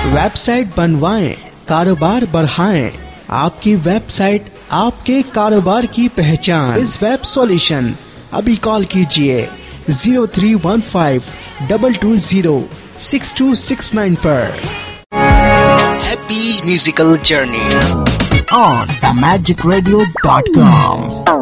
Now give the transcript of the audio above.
Website बनवाएं, कारोबार बढ़ाएं। आपकी वेबसाइट आपके कारोबार की पहचान। इस वेब सॉल्यूशन अभी कॉल कीजिए 0315-220-6269 पर। Happy musical journey on themagicradio.com।